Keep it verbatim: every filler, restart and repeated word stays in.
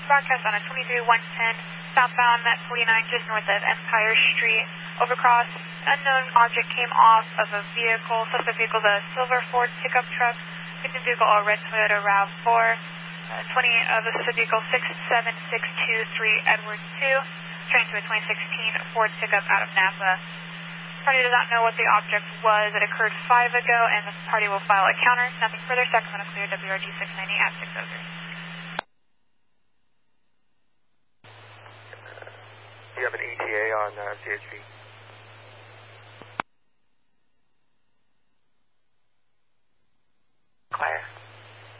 broadcast on a twenty-three one ten, southbound at forty-nine, just north of Empire Street. Overcross, unknown object came off of a vehicle, suspect vehicle, the silver Ford pickup truck. Victim vehicle, a red Toyota RAV four. Uh, twenty of the suspect vehicle, six seven six two three Edwards two. Train to a twenty sixteen Ford pickup out of Napa. Party does not know what the object was. It occurred five ago, and the party will file a counter. Nothing further. Sacramento clear. W R G six ninety at six oh three. Do you have an E T A on uh, C H P?